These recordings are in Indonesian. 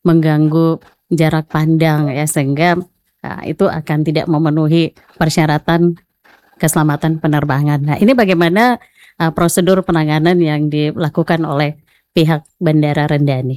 mengganggu jarak pandang ya, sehingga itu akan tidak memenuhi persyaratan keselamatan penerbangan. Nah, ini bagaimana prosedur penanganan yang dilakukan oleh pihak Bandara Rendani?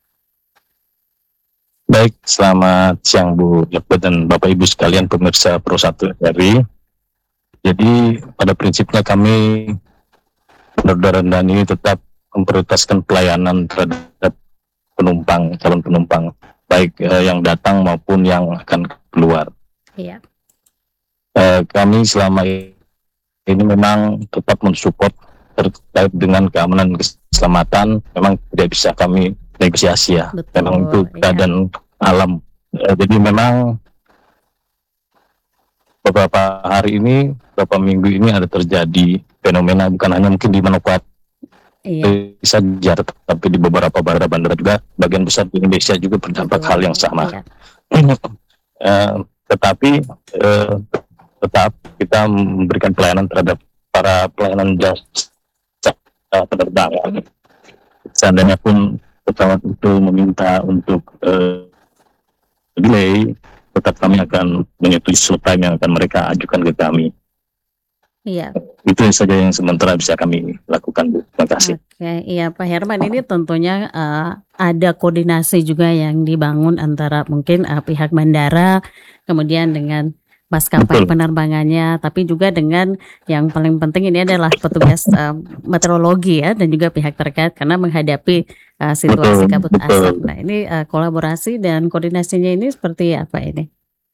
Baik, selamat siang Bu Lekbe dan Bapak Ibu sekalian pemirsa Pro 1 RI. Jadi pada prinsipnya kami Bandara Rendani tetap memprioritaskan pelayanan terhadap penumpang, calon penumpang, baik yang datang maupun yang akan keluar. Iya. Kami selama ini memang tetap mensupport terkait dengan keamanan keselamatan, memang tidak bisa kami negosiasi ya. Betul, memang itu iya. keadaan alam. Jadi memang beberapa hari ini, beberapa minggu ini ada terjadi fenomena bukan hanya mungkin di Manokwari Iya. saja, tapi di beberapa bandara juga, bagian besar di Indonesia juga berdampak Betul, hal yang sama. iya. Tetapi tetap kita memberikan pelayanan terhadap para pelayanan jasa penerbangan. Seandainya pun pesawat itu meminta untuk delay, tetap kami akan menyetujui slot time yang akan mereka ajukan ke kami. Iya. Itu saja yang sementara bisa kami lakukan, Bu. Terima kasih. Oke, iya Pak Herman, ini tentunya ada koordinasi juga yang dibangun antara mungkin pihak bandara, kemudian dengan maskapai Betul. penerbangannya, tapi juga dengan yang paling penting ini adalah petugas meteorologi ya, dan juga pihak terkait karena menghadapi situasi kabut asap. Nah, ini kolaborasi dan koordinasinya ini seperti apa ini?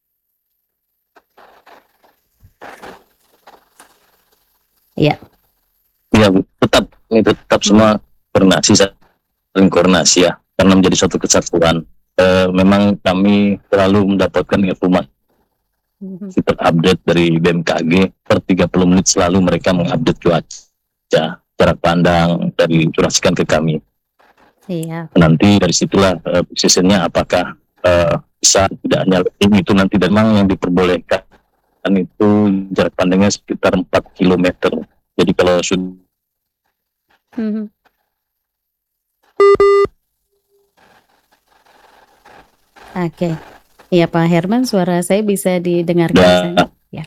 Iya. Iya, Bu. Tetap semua koordinasi, saling koordinasi ya, karena menjadi suatu kesatuan. Memang kami selalu mendapatkan informasi terupdate dari BMKG per 30 menit selalu mereka mengupdate cuaca, jarak pandang dari informasikan ke kami. Iya. Nanti dari situlah posisinya apakah bisa tidak hanya itu nanti, dan memang yang diperbolehkan itu jarak pandangnya sekitar 4 km. Jadi kalau sudah Oke. Iya Pak Herman, suara saya bisa didengarkan? Ya.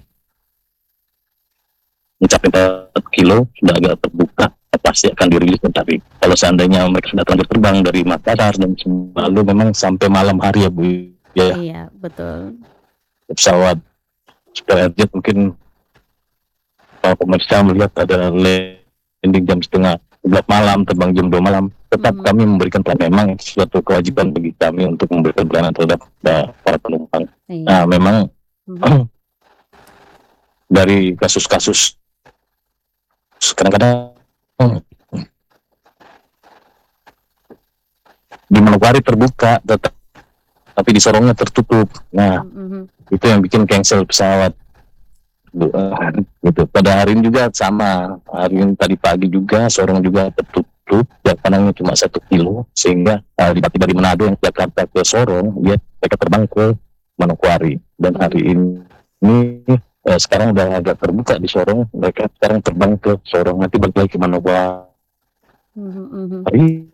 Mencapai 4 kilo sudah agak terbuka, pasti akan dirilis. Tapi kalau seandainya mereka sudah terlanjur terbang dari Makassar dan lalu memang sampai malam hari ya Bu ya. Iya, betul. Pesawat Super Airjet mungkin kalau pemirsa melihat ada landing jam setengah 11 malam, terbang jam 2 malam, tetap kami memberikan pelayanan. Memang suatu kewajiban bagi kami untuk memberikan pelayanan terhadap para penumpang. Iya. Nah, memang dari kasus-kasus kadang-kadang di Manokwari terbuka, tapi di Sorongnya tertutup. Nah, itu yang bikin cancel pesawat. Gitu. Pada hari ini juga sama. Hari ini tadi pagi juga Sorong juga tertutup, jarak pandangnya cuma 1 kilo, sehingga tiba-tiba di Manado yang Jakarta ke Sorong, mereka terbang ke Manokwari. Dan hari ini sekarang udah agak terbuka di Sorong, mereka sekarang terbang ke Sorong, nanti balik lagi ke Manokwari.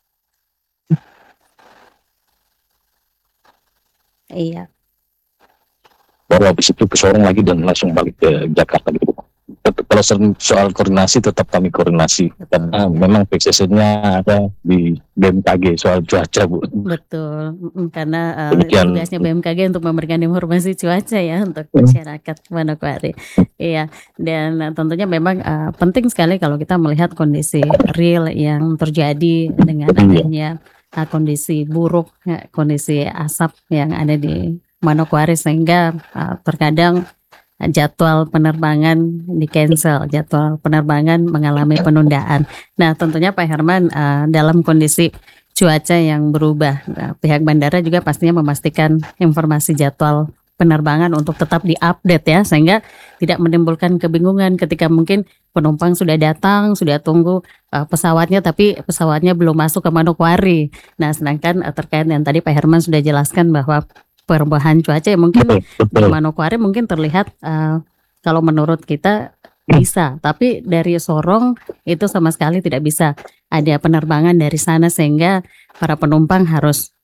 Iya. Baru habis itu ke Sorong lagi dan langsung balik ke Jakarta gitu. Kalau soal koordinasi tetap kami koordinasi, karena memang PCC-nya ada di BMKG soal cuaca, Bu. Betul, karena tugasnya BMKG untuk memberikan informasi cuaca ya untuk masyarakat Manokwari. Iya, dan tentunya memang penting sekali kalau kita melihat kondisi real yang terjadi dengan adanya kondisi buruk, kondisi asap yang ada di Manokwari, sehingga terkadang jadwal penerbangan di cancel, jadwal penerbangan mengalami penundaan. Nah, tentunya Pak Herman, dalam kondisi cuaca yang berubah, pihak bandara juga pastinya memastikan informasi jadwal penerbangan untuk tetap diupdate ya, sehingga tidak menimbulkan kebingungan ketika mungkin penumpang sudah datang, sudah tunggu pesawatnya, tapi pesawatnya belum masuk ke Manokwari. Nah, sedangkan terkait yang tadi Pak Herman sudah jelaskan bahwa perubahan cuaca yang mungkin di Manokwari mungkin terlihat kalau menurut kita bisa, tapi dari Sorong itu sama sekali tidak bisa ada penerbangan dari sana, sehingga para penumpang harus